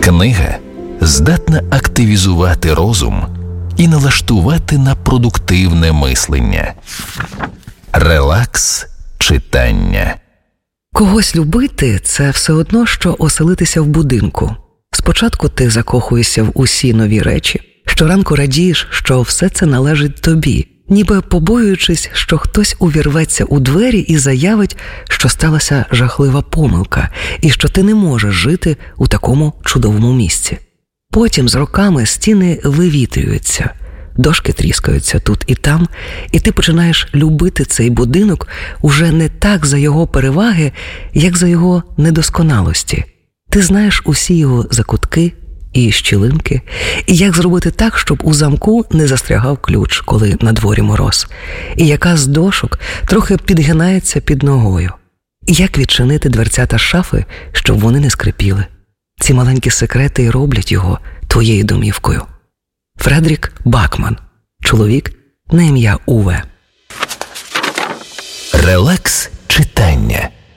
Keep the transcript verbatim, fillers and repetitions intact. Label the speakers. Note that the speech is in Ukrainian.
Speaker 1: Книга здатна активізувати розум і налаштувати на продуктивне мислення. Релакс читання.
Speaker 2: Когось любити – це все одно, що оселитися в будинку. Спочатку ти закохуєшся в усі нові речі, щоранку радієш, що все це належить тобі, ніби побоюючись, що хтось увірветься у двері і заявить, що сталася жахлива помилка, і що ти не можеш жити у такому чудовому місці. Потім з роками стіни вивітрюються, дошки тріскаються тут і там, і ти починаєш любити цей будинок уже не так за його переваги, як за його недосконалості. Ти знаєш усі його закутки і щілинки, і як зробити так, щоб у замку не застрягав ключ, коли на дворі мороз, і яка з дошок трохи підгинається під ногою, і як відчинити дверцята шафи, щоб вони не скрипіли. Ці маленькі секрети й роблять його твоєю домівкою. Фредрік Бакман. Чоловік на ім'я Уве.
Speaker 1: Релакс